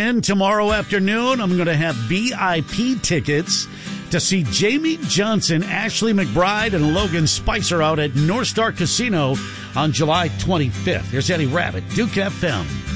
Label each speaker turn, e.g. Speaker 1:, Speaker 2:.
Speaker 1: in tomorrow afternoon. I'm going to have VIP tickets to see Jamie Johnson, Ashley McBride, and Logan Spicer out at North Star Casino on July 25th. Here's Eddie Rabbitt, Duke FM.